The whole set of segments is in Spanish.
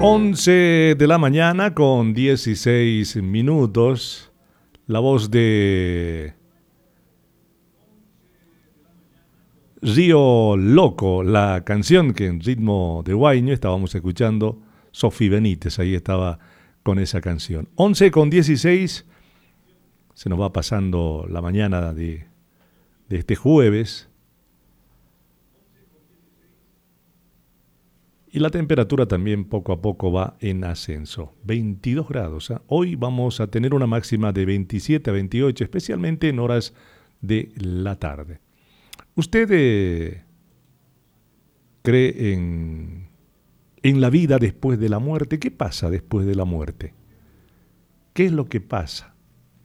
11 de la mañana con 16 minutos. La voz de Río Loco, la canción que en ritmo de huayno estábamos escuchando, Sofi Benítez, ahí estaba con esa canción. 11 con 16, se nos va pasando la mañana de este jueves. Y la temperatura también poco a poco va en ascenso. 22 grados. Hoy vamos a tener una máxima de 27 a 28, especialmente en horas de la tarde. ¿Usted cree en la vida después de la muerte? ¿Qué pasa después de la muerte? ¿Qué es lo que pasa?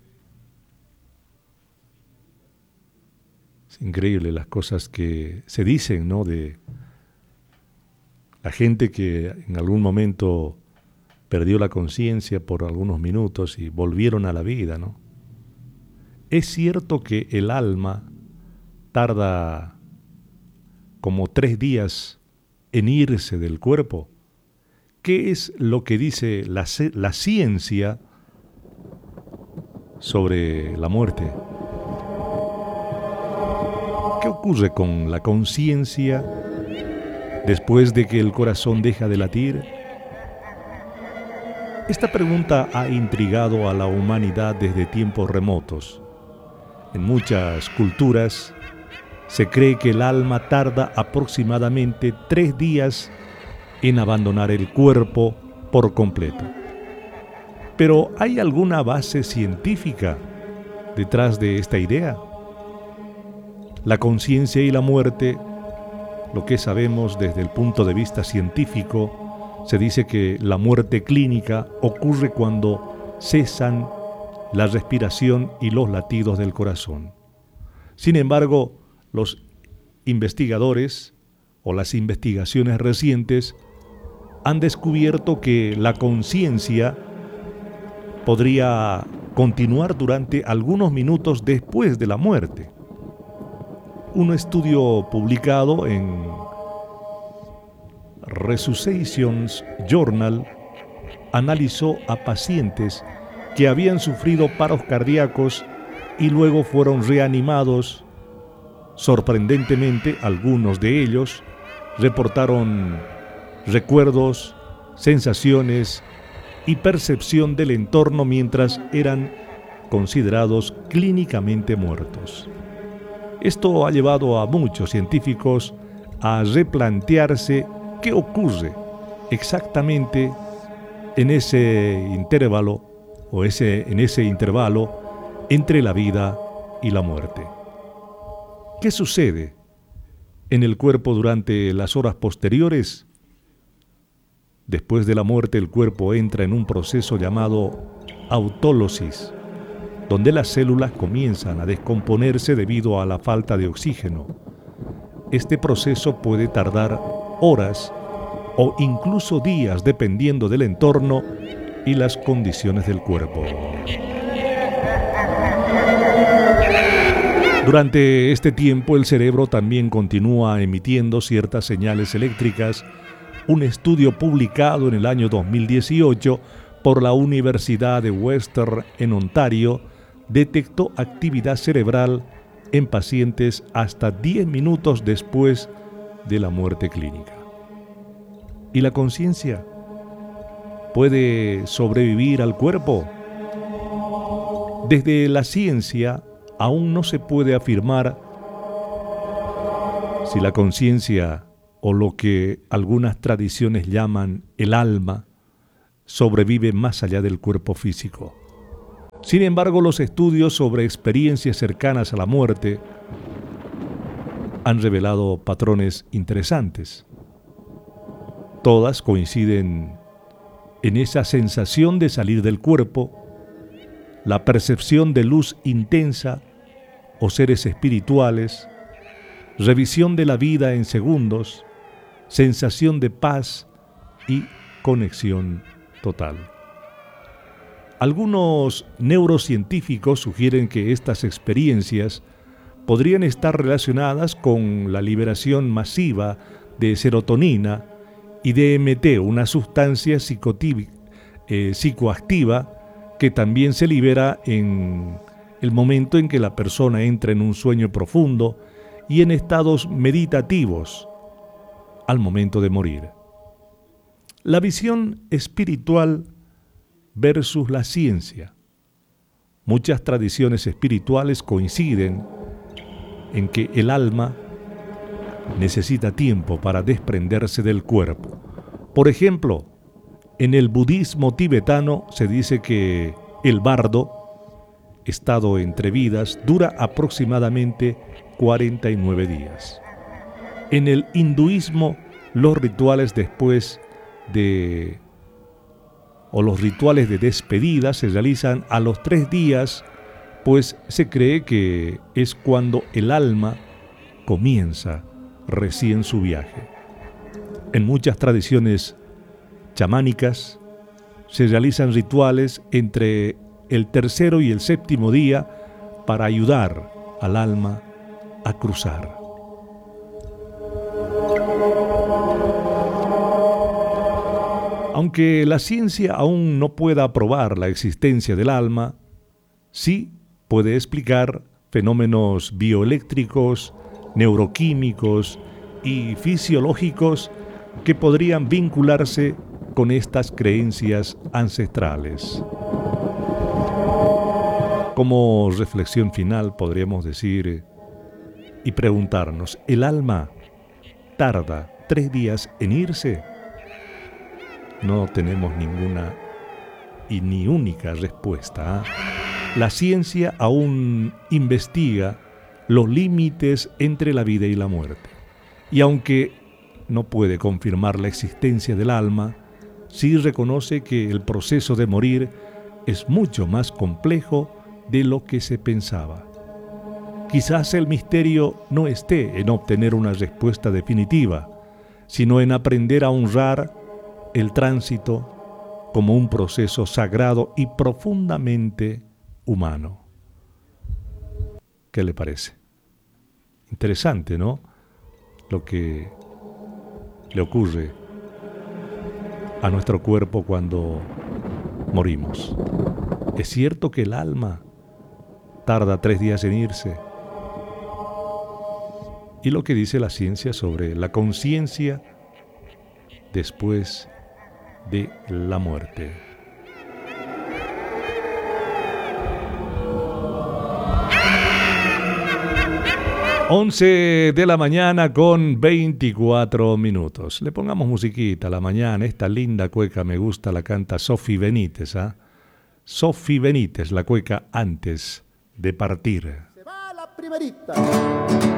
Es increíble las cosas que se dicen, ¿no? De la gente que en algún momento perdió la conciencia por algunos minutos y volvieron a la vida, ¿no? Es cierto que el alma tarda como 3 días en irse del cuerpo. ¿Qué es lo que dice la ciencia sobre la muerte? ¿Qué ocurre con la conciencia después de que el corazón deja de latir? Esta pregunta ha intrigado a la humanidad desde tiempos remotos. En muchas culturas se cree que el alma tarda aproximadamente 3 días en abandonar el cuerpo por completo. Pero ¿hay alguna base científica detrás de esta idea? La conciencia y la muerte, lo que sabemos desde el punto de vista científico, se dice que la muerte clínica ocurre cuando cesan la respiración y los latidos del corazón. Sin embargo, los investigadores o las investigaciones recientes han descubierto que la conciencia podría continuar durante algunos minutos después de la muerte. Un estudio publicado en Resuscitations Journal analizó a pacientes que habían sufrido paros cardíacos y luego fueron reanimados. Sorprendentemente, algunos de ellos reportaron recuerdos, sensaciones y percepción del entorno mientras eran considerados clínicamente muertos. Esto ha llevado a muchos científicos a replantearse qué ocurre exactamente en ese intervalo entre la vida y la muerte. ¿Qué sucede en el cuerpo durante las horas posteriores? Después de la muerte, el cuerpo entra en un proceso llamado autólisis, donde las células comienzan a descomponerse debido a la falta de oxígeno. Este proceso puede tardar horas o incluso días dependiendo del entorno y las condiciones del cuerpo. Durante este tiempo, el cerebro también continúa emitiendo ciertas señales eléctricas. Un estudio publicado en el año 2018 por la Universidad de Western en Ontario detectó actividad cerebral en pacientes hasta 10 minutos después de la muerte clínica. ¿Y la conciencia puede sobrevivir al cuerpo? Desde la ciencia aún no se puede afirmar si la conciencia, o lo que algunas tradiciones llaman el alma, sobrevive más allá del cuerpo físico. Sin embargo, los estudios sobre experiencias cercanas a la muerte han revelado patrones interesantes. Todas coinciden en esa sensación de salir del cuerpo, la percepción de luz intensa o seres espirituales, revisión de la vida en segundos, sensación de paz y conexión total. Algunos neurocientíficos sugieren que estas experiencias podrían estar relacionadas con la liberación masiva de serotonina y DMT, una sustancia psicoactiva que también se libera en el momento en que la persona entra en un sueño profundo y en estados meditativos al momento de morir. La visión espiritual versus la ciencia. Muchas tradiciones espirituales coinciden en que el alma necesita tiempo para desprenderse del cuerpo. Por ejemplo, en el budismo tibetano se dice que el bardo, estado entre vidas, dura aproximadamente 49 días. En el hinduismo, los rituales los rituales de despedida se realizan a los 3 días, pues se cree que es cuando el alma comienza recién su viaje. En muchas tradiciones chamánicas se realizan rituales entre el 3º y el 7º día para ayudar al alma a cruzar. Aunque la ciencia aún no pueda probar la existencia del alma, sí puede explicar fenómenos bioeléctricos, neuroquímicos y fisiológicos que podrían vincularse con estas creencias ancestrales. Como reflexión final podríamos decir y preguntarnos, ¿el alma tarda 3 días en irse? No tenemos ninguna y ni única respuesta. La ciencia aún investiga los límites entre la vida y la muerte. Y aunque no puede confirmar la existencia del alma, sí reconoce que el proceso de morir es mucho más complejo de lo que se pensaba. Quizás el misterio no esté en obtener una respuesta definitiva, sino en aprender a honrar el tránsito como un proceso sagrado y profundamente humano. ¿Qué le parece? Interesante, ¿no? Lo que le ocurre a nuestro cuerpo cuando morimos. ¿Es cierto que el alma tarda 3 días en irse? Y lo que dice la ciencia sobre la conciencia después de la muerte. Once de la mañana con 24 minutos. Le pongamos musiquita a la mañana. Esta linda cueca me gusta, la canta Sofi Benítez. Sofi Benítez, la cueca antes de partir. Se va la primerita.